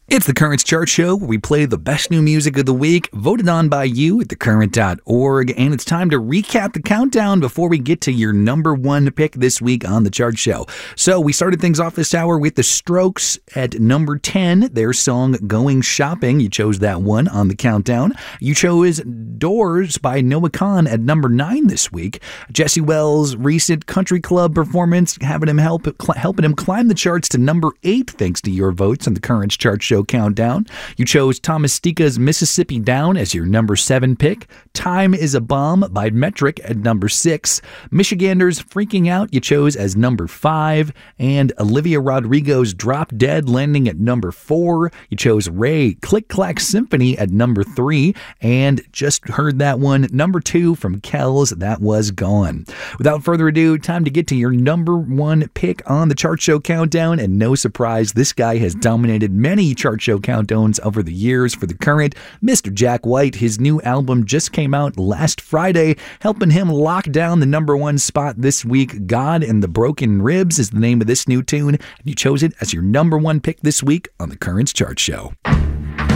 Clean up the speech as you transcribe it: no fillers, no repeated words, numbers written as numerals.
It's the Currents Chart Show, where we play the best new music of the week, voted on by you at thecurrent.org, and it's time to recap the countdown before we get to your number one pick this week on the Chart Show. So we started things off this hour with The Strokes at number 10, their song Going Shopping. You chose that one on the countdown. You chose Doors by Noah Kahan at number 9 this week. Jesse Wells' recent country club performance having him helping him climb the charts to number 8 thanks to your votes on the Currents Chart Show countdown. You chose Thomas Stika's Mississippi Down as your number 7 pick. Time is a Bomb by Metric at number 6. Michiganders Freaking Out you chose as number 5. And Olivia Rodrigo's Drop Dead landing at number 4. You chose Ray Click Clack Symphony at number 3. And just heard that one, number 2 from Kells, that was Gone. Without further ado, time to get to your number 1 pick on the Chart Show countdown. And no surprise, this guy has dominated many Chart Show countdowns over the years for the Current. Mr. Jack White, his new album just came out last Friday, helping him lock down the number 1 spot this week. God and the Broken Ribs is the name of this new tune, and you chose it as your number 1 pick this week on the Currents Chart Show.